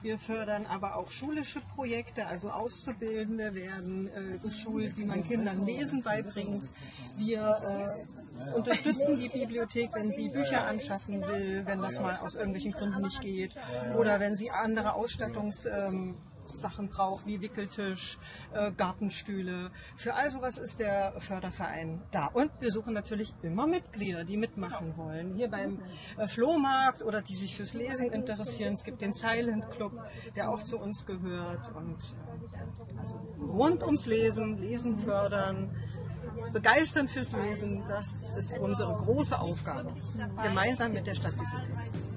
Wir fördern aber auch schulische Projekte, also Auszubildende werden geschult, wie man Kindern Lesen beibringt. Wir unterstützen die Bibliothek, wenn sie Bücher anschaffen will, wenn das mal aus irgendwelchen Gründen nicht geht oder wenn sie andere Ausstattungssachen braucht, wie Wickeltisch, Gartenstühle. Für all sowas ist der Förderverein da. Und wir suchen natürlich immer Mitglieder, die mitmachen wollen. Hier beim Flohmarkt oder die sich fürs Lesen interessieren. Es gibt den Silent Club, der auch zu uns gehört. Und also rund ums Lesen, Lesen fördern, begeistern fürs Lesen, das ist unsere große Aufgabe, gemeinsam mit der Stadtbibliothek.